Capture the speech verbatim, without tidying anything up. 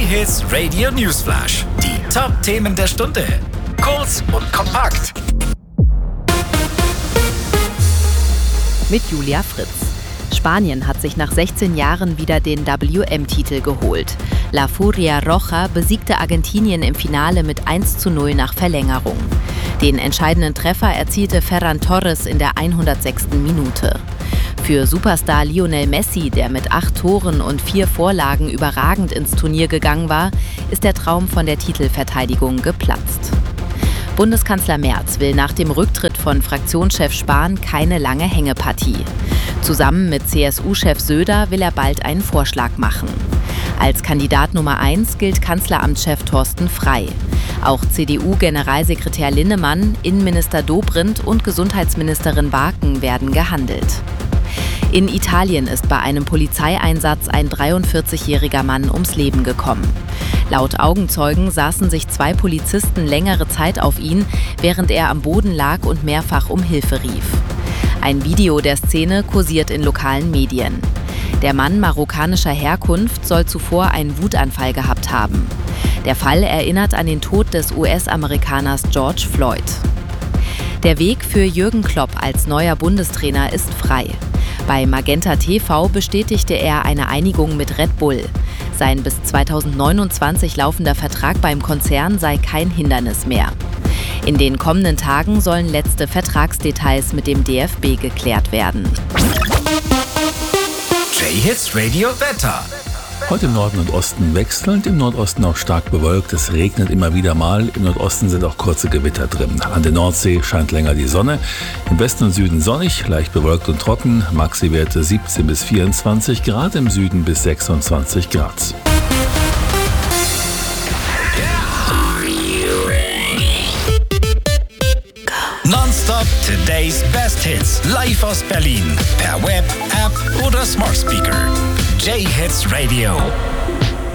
J-Hits Radio Newsflash. Die Top-Themen der Stunde. Kurz und kompakt. Mit Julia Fritz. Spanien hat sich nach sechzehn Jahren wieder den W M-Titel geholt. La Furia Roja besiegte Argentinien im Finale mit eins zu null nach Verlängerung. Den entscheidenden Treffer erzielte Ferran Torres in der hundertsechsten Minute. Für Superstar Lionel Messi, der mit acht Toren und vier Vorlagen überragend ins Turnier gegangen war, ist der Traum von der Titelverteidigung geplatzt. Bundeskanzler Merz will nach dem Rücktritt von Fraktionschef Spahn keine lange Hängepartie. Zusammen mit C S U-Chef Söder will er bald einen Vorschlag machen. Als Kandidat Nummer eins gilt Kanzleramtschef Thorsten Frey. Auch C D U-Generalsekretär Linnemann, Innenminister Dobrindt und Gesundheitsministerin Barken werden gehandelt. In Italien ist bei einem Polizeieinsatz ein dreiundvierzigjähriger Mann ums Leben gekommen. Laut Augenzeugen saßen sich zwei Polizisten längere Zeit auf ihn, während er am Boden lag und mehrfach um Hilfe rief. Ein Video der Szene kursiert in lokalen Medien. Der Mann marokkanischer Herkunft soll zuvor einen Wutanfall gehabt haben. Der Fall erinnert an den Tod des U S-Amerikaners George Floyd. Der Weg für Jürgen Klopp als neuer Bundestrainer ist frei. Bei Magenta T V bestätigte er eine Einigung mit Red Bull. Sein bis zweitausendneunundzwanzig laufender Vertrag beim Konzern sei kein Hindernis mehr. In den kommenden Tagen sollen letzte Vertragsdetails mit dem D F B geklärt werden. J-Hits Radio Wetter. Heute im Norden und Osten wechselnd, im Nordosten auch stark bewölkt. Es regnet immer wieder mal. Im Nordosten sind auch kurze Gewitter drin. An der Nordsee scheint länger die Sonne. Im Westen und Süden sonnig, leicht bewölkt und trocken. Maxi-Werte siebzehn bis vierundzwanzig Grad, im Süden bis sechsundzwanzig Grad. Nonstop Today's Best Hits. Live aus Berlin. Per Web, App oder Smart Speaker. J-Hits Radio.